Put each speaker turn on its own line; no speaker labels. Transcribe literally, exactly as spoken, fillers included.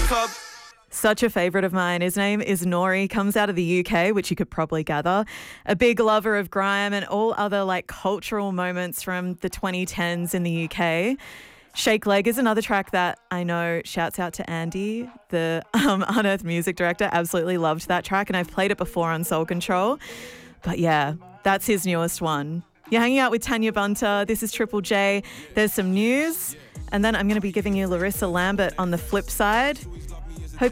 club.
Such a favourite of mine. His name is Nori, comes out of the U K, which you could probably gather. A big lover of grime and all other like cultural moments from the twenty tens in the U K. Shake Leg is another track that I know shouts out to Andy, the um, Unearthed music director. Absolutely loved that track and I've played it before on Soul Control. But yeah, that's his newest one. You're hanging out with Tanya Bunter. This is Triple J. There's some news and then I'm going to be giving you Larissa Lambert on the flip side.